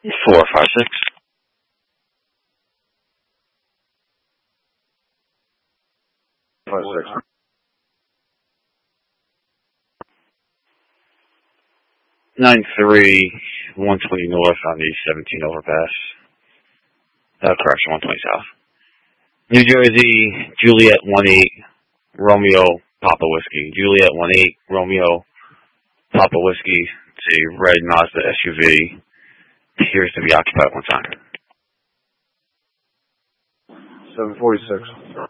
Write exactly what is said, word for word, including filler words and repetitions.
Four five six. Five six. Nine three one twenty north on the seventeen overpass. Uh, correction, one twenty south. New Jersey, Juliet one eight Romeo Papa Whiskey. Juliet one eight Romeo Papa Whiskey. It's a red Mazda S U V. Appears to be occupied one time. Seven forty six.